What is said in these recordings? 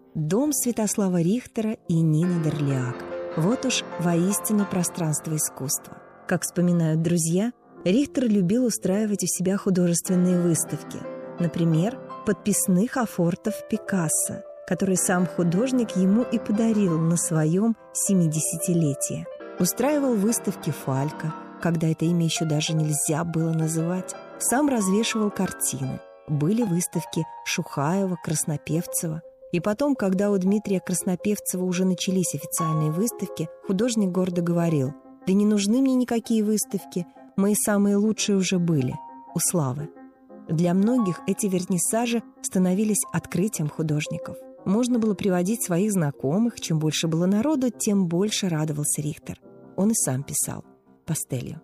Дом Святослава Рихтера и Нины Дорлиак. Вот уж воистину пространство искусства. Как вспоминают друзья, Рихтер любил устраивать у себя художественные выставки. Например, подписных афортов Пикассо, который сам художник ему и подарил на своем 70-летие. Устраивал выставки Фалька, когда это имя еще даже нельзя было называть. Сам развешивал картины. Были выставки Шухаева, Краснопевцева. И потом, когда у Дмитрия Краснопевцева уже начались официальные выставки, художник гордо говорил: «Да не нужны мне никакие выставки, мои самые лучшие уже были, у славы». Для многих эти вернисажи становились открытием художников. Можно было приводить своих знакомых, чем больше было народу, тем больше радовался Рихтер. Он и сам писал пастелью.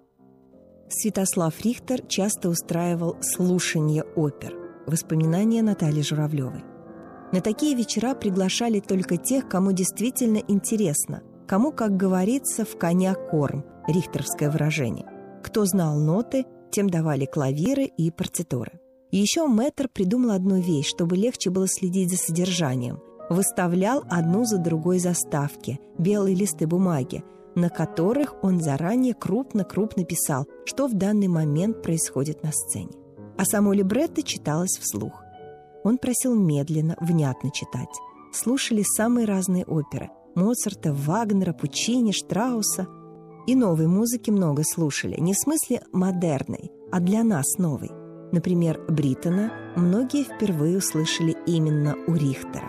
Святослав Рихтер часто устраивал слушание опер. Воспоминания Натальи Журавлевой. На такие вечера приглашали только тех, кому действительно интересно, кому, как говорится, в коня корм, рихтеровское выражение. Кто знал ноты, тем давали клавиры и партитуры. И еще мэтр придумал одну вещь, чтобы легче было следить за содержанием. Выставлял одну за другой заставки, белые листы бумаги, на которых он заранее крупно-крупно писал, что в данный момент происходит на сцене. А само либретто читалось вслух. Он просил медленно, внятно читать. Слушали самые разные оперы – Моцарта, Вагнера, Пуччини, Штрауса. И новой музыки много слушали, не в смысле модерной, а для нас новой. Например, Бриттона многие впервые услышали именно у Рихтера.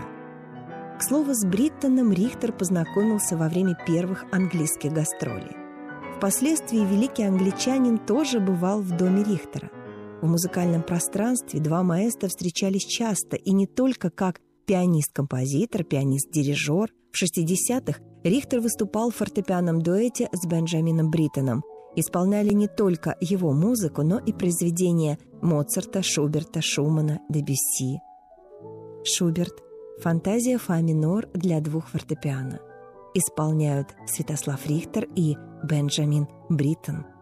К слову, с Бриттоном Рихтер познакомился во время первых английских гастролей. Впоследствии великий англичанин тоже бывал в доме Рихтера. В музыкальном пространстве два маэстро встречались часто, и не только как пианист-композитор, пианист-дирижер. В 60-х Рихтер выступал в фортепианном дуэте с Бенджамином Бриттоном. Исполняли не только его музыку, но и произведения Моцарта, Шуберта, Шумана, Дебюсси. Шуберт «Фантазия фа минор для двух фортепиано». Исполняют Святослав Рихтер и Бенджамин Бриттон.